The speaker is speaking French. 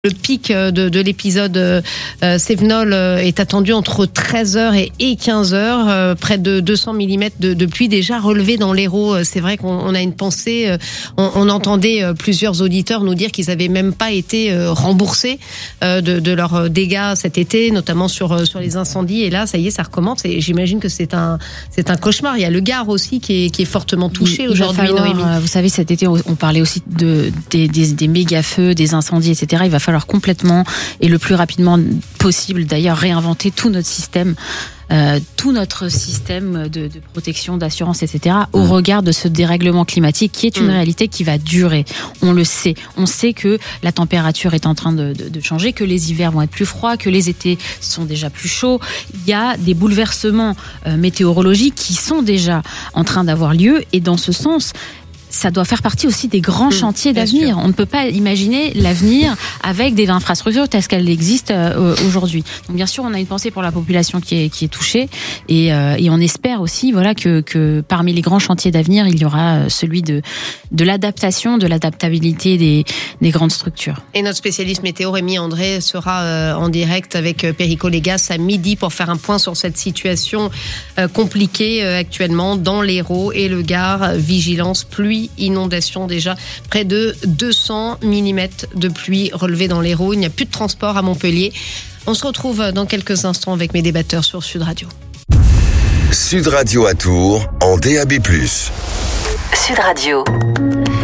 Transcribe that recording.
Le pic de l'épisode Cévenol est attendu entre 13h et 15h. Près de 200 mm de pluie déjà relevée dans l'Hérault. C'est vrai qu'on a une pensée. On entendait plusieurs auditeurs nous dire qu'ils avaient même pas été remboursés de leurs dégâts cet été, notamment sur les incendies. Et là, ça y est, ça recommence. Et j'imagine que c'est un cauchemar. Il y a le Gard aussi qui est fortement touché aujourd'hui. Vous savez, cet été, on parlait aussi des méga feux, des incendies, etc. Il va falloir complètement et le plus rapidement possible d'ailleurs réinventer tout notre système de protection, d'assurance, etc. au regard de ce dérèglement climatique qui est une réalité qui va durer. On le sait. On sait que la température est en train de changer, que les hivers vont être plus froids, que les étés sont déjà plus chauds. Il y a des bouleversements météorologiques qui sont déjà en train d'avoir lieu et dans ce sens, ça doit faire partie aussi des grands chantiers d'avenir. On ne peut pas imaginer l'avenir avec des infrastructures telles qu'elles existent aujourd'hui. Donc bien sûr, on a une pensée pour la population qui est touchée et on espère aussi que parmi les grands chantiers d'avenir, il y aura celui de l'adaptation, de l'adaptabilité des grandes structures. Et notre spécialiste météo Rémi André sera en direct avec Perico Légas à midi pour faire un point sur cette situation compliquée actuellement dans l'Hérault et le Gard. Vigilance pluie, inondation déjà, près de 200 mm de pluie relevée dans l'Hérault. Il n'y a plus de transport à Montpellier. On se retrouve dans quelques instants avec mes débatteurs sur Sud Radio. Sud Radio à Tours en DAB+. Sud Radio.